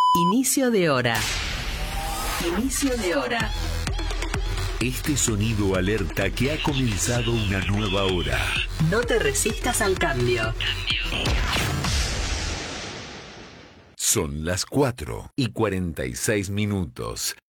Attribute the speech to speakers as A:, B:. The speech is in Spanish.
A: Inicio de hora. Inicio de hora.
B: Este sonido alerta que ha comenzado una nueva hora.
A: No te resistas al cambio.
B: Son las 4:46.